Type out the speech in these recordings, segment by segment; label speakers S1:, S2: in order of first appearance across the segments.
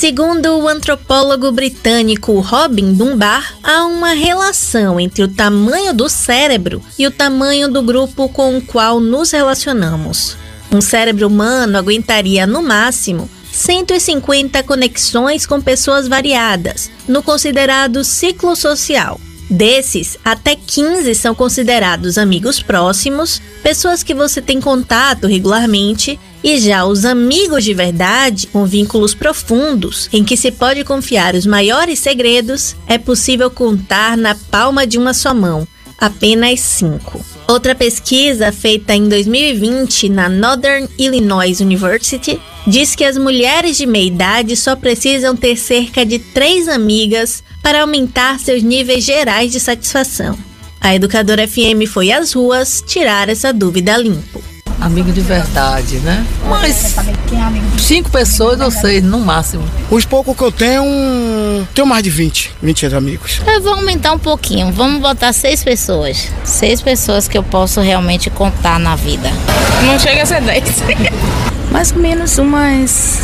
S1: Segundo o antropólogo britânico Robin Dunbar, há uma relação entre o tamanho do cérebro e o tamanho do grupo com o qual nos relacionamos. Um cérebro humano aguentaria, no máximo, 150 conexões com pessoas variadas, no considerado ciclo social. Desses, até 15 são considerados amigos próximos, pessoas que você tem contato regularmente, e já os amigos de verdade, com vínculos profundos, em que se pode confiar os maiores segredos, é possível contar na palma de uma só mão, apenas 5. Outra pesquisa feita em 2020 na Northern Illinois University diz que as mulheres de meia idade só precisam ter cerca de 3 amigas para aumentar seus níveis gerais de satisfação. A Educadora FM foi às ruas tirar essa dúvida limpo.
S2: Amigo de verdade, né? Mas 5 pessoas ou 6 no máximo.
S3: Os poucos que eu tenho mais de 20 amigos.
S4: Eu vou aumentar um pouquinho, vamos botar 6 pessoas. 6 pessoas que eu posso realmente contar na vida.
S5: Não chega a ser 10.
S6: Mais ou menos umas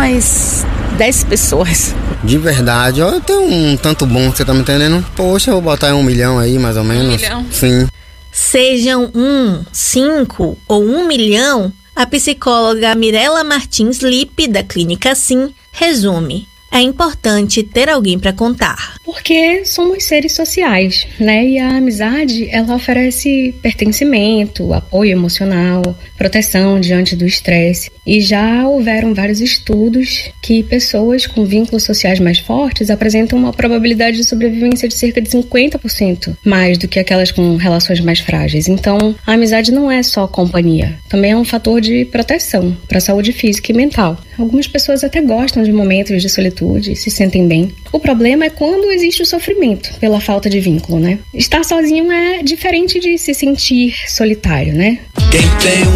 S6: 10 pessoas.
S7: De verdade, eu tenho um tanto bom, você tá me entendendo? Poxa, eu vou botar 1 milhão aí, mais ou menos.
S5: 1 milhão?
S7: Sim.
S1: Sejam 1, 5 ou 1 milhão, a psicóloga Mirela Martins Lippe, da Clínica Sim, resume: é importante ter alguém para contar.
S8: Porque somos seres sociais, né? E a amizade, ela oferece pertencimento, apoio emocional, proteção diante do estresse. E já houveram vários estudos que pessoas com vínculos sociais mais fortes apresentam uma probabilidade de sobrevivência de cerca de 50% mais do que aquelas com relações mais frágeis. Então, a amizade não é só companhia, também é um fator de proteção para a saúde física e mental. Algumas pessoas até gostam de momentos de solitude e se sentem bem. O problema é quando existe o sofrimento pela falta de vínculo, né? Estar sozinho é diferente de se sentir solitário, né?
S9: Quem tem